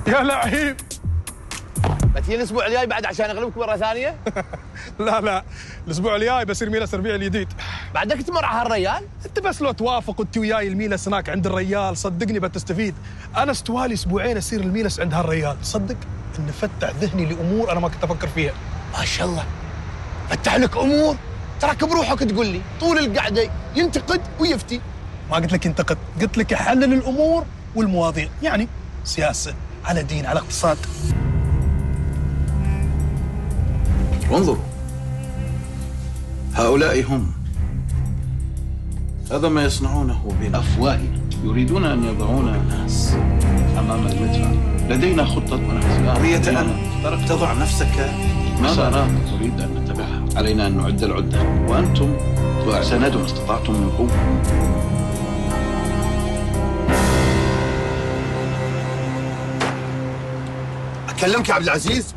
يا لعيب. بتجي الاسبوع الجاي بعد عشان اغلبك مره ثانيه؟ لا الاسبوع الجاي بصير ميلس الربيع الجديد. بعدك تمر على هالريال؟ انت بس لو توافق وانت وياي الميلس هناك عند الريال صدقني بتستفيد. انا استوالي اسبوعين اصير الميلس عند هالريال، صدق انه فتح ذهني لامور انا ما كنت افكر فيها. ما شاء الله فتح لك امور، تراك بروحك تقول لي طول القعده ينتقد ويفتي. ما قلت لك ينتقد، قلت لك يحلل الامور والمواضيع، يعني سياسه على دين على اقتصاد. انظروا، هؤلاء هم. هذا ما يصنعونه بأفواههم، يريدون أن يضعون الناس أمام المدفع. لدينا خطة مناسبة. قضية أن تضع نفسك مسارات نريد أن نتبعها. علينا أن نعد العدة، وأنتم سندوا ما استطعتم من قوة. أكلمك يا عبد العزيز؟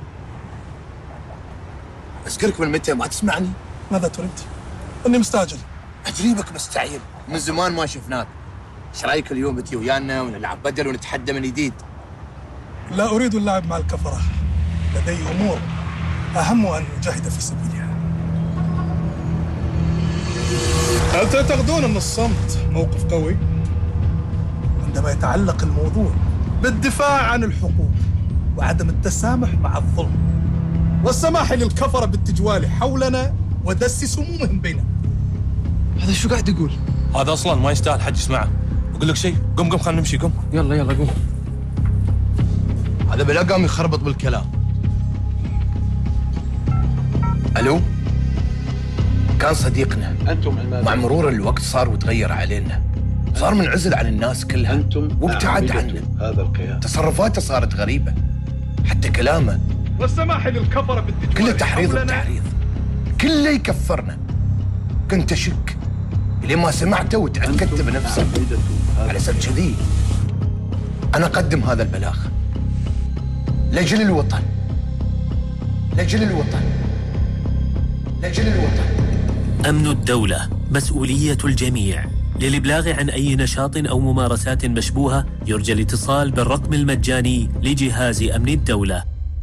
أذكرك من متى ما تسمعني؟ ماذا تريد؟ اني مستعجل. أجريبك مستعجل، من زمان ما شفناك. ايش رايك اليوم بتجي ويانا ونلعب بدل ونتحدى من جديد؟ لا اريد اللعب مع الكفره، لدي امور اهم ان نجاهد في سبيلها. هل تعتقدون ان الصمت موقف قوي؟ عندما يتعلق الموضوع بالدفاع عن الحقوق وعدم التسامح مع الظلم والسماح للكفره بالتجوال حولنا ودس سمومهم بيننا. هذا شو قاعد يقول؟ هذا اصلا ما يستاهل حد يسمعه. اقول لك شيء، قم خلينا نمشي، قم. يلا قوم. هذا بلا قام يخربط بالكلام. الو؟ كان صديقنا. أنتم مع مرور الوقت صار وتغير علينا. صار منعزل عن الناس كلها. أنتم وابتعد عنا. هذا الكيان. تصرفاته صارت غريبة. حتى كلامه والسماح للكفره بالتجوال كله تحريض حولنا. وتحريض. كله يكفرنا. كنت أشك لين ما سمعته وتأكدت بنفسي. على سبب كذي أنا أقدم هذا البلاغ لأجل الوطن، لأجل الوطن، لأجل الوطن. أمن الدولة مسؤولية الجميع. للإبلاغ عن أي نشاط أو ممارسات مشبوهة يرجى الاتصال بالرقم المجاني لجهاز أمن الدولة.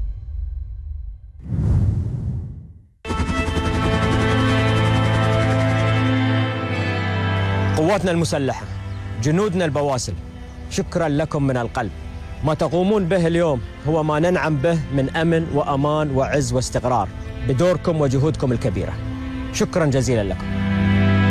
قواتنا المسلحة، جنودنا البواسل، شكرا لكم من القلب. ما تقومون به اليوم هو ما ننعم به من أمن وأمان وعز واستقرار بدوركم وجهودكم الكبيرة. شكرا جزيلا لكم.